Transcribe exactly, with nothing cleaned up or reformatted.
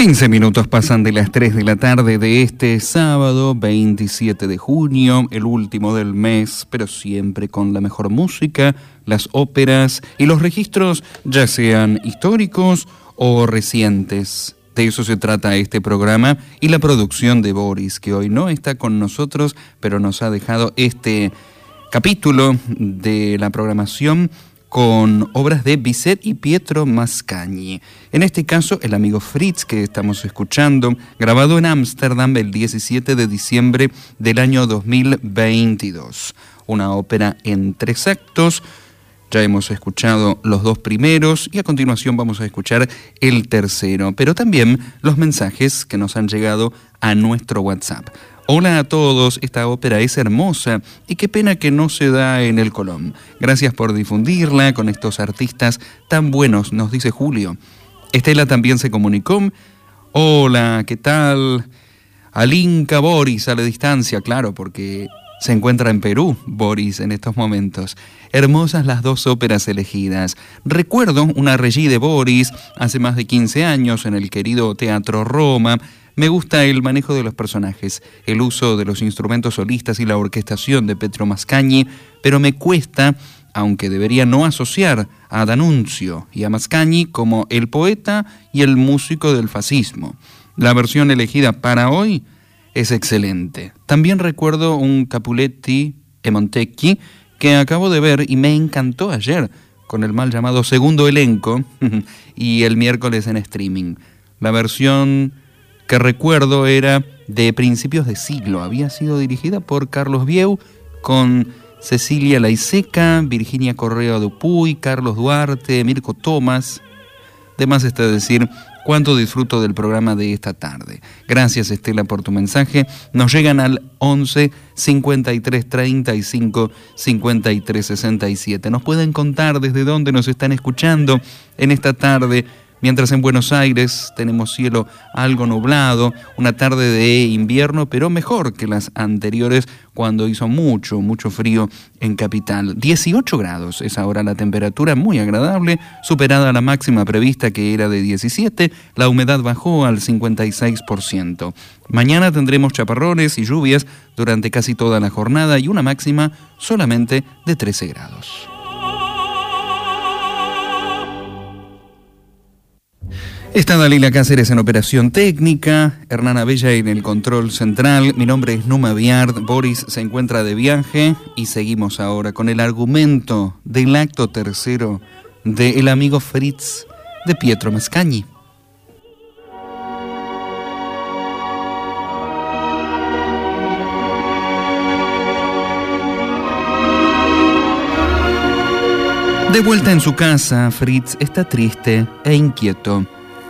quince minutos pasan de las tres de la tarde de este sábado veintisiete de junio, el último del mes, pero siempre con la mejor música, las óperas y los registros, ya sean históricos o recientes. De eso se trata este programa y la producción de Boris, que hoy no está con nosotros, pero nos ha dejado este capítulo de la programación con obras de Bizet y Pietro Mascagni. En este caso, el amigo Fritz, que estamos escuchando, grabado en Ámsterdam el diecisiete de diciembre del año dos mil veintidós. Una ópera en tres actos. Ya hemos escuchado los dos primeros y a continuación vamos a escuchar el tercero, pero también los mensajes que nos han llegado a nuestro WhatsApp. Hola a todos, esta ópera es hermosa y qué pena que no se da en el Colón. Gracias por difundirla con estos artistas tan buenos, nos dice Julio. Estela también se comunicó. Hola, ¿qué tal? Alinka Boris a la distancia, claro, porque se encuentra en Perú, Boris, en estos momentos. Hermosas las dos óperas elegidas. Recuerdo una regie de Boris hace más de quince años en el querido Teatro Roma. Me gusta el manejo de los personajes, el uso de los instrumentos solistas y la orquestación de Pietro Mascagni, pero me cuesta, aunque debería no asociar a D'Annunzio y a Mascagni como el poeta y el músico del fascismo. La versión elegida para hoy es excelente. También recuerdo un Capuletti e Montecchi que acabo de ver y me encantó ayer con el mal llamado segundo elenco y el miércoles en streaming. La versión que recuerdo era de principios de siglo. Había sido dirigida por Carlos Vieu con Cecilia Laiseca, Virginia Correa Dupuy, Carlos Duarte, Mirko Thomas. De más está decir cuánto disfruto del programa de esta tarde. Gracias, Estela, por tu mensaje. Nos llegan al once, cincuenta y tres, treinta y cinco, cincuenta y tres, sesenta y siete. Nos pueden contar desde dónde nos están escuchando en esta tarde. Mientras en Buenos Aires tenemos cielo algo nublado, una tarde de invierno, pero mejor que las anteriores cuando hizo mucho, mucho frío en Capital. dieciocho grados es ahora la temperatura, muy agradable, superada la máxima prevista que era de diecisiete, la humedad bajó al cincuenta y seis por ciento. Mañana tendremos chaparrones y lluvias durante casi toda la jornada y una máxima solamente de trece grados. Está Dalila Cáceres en operación técnica, Hernán Abella en el control central, mi nombre es Numa Biard, Boris se encuentra de viaje y seguimos ahora con el argumento del acto tercero de El amigo Fritz de Pietro Mascagni. De vuelta en su casa, Fritz está triste e inquieto.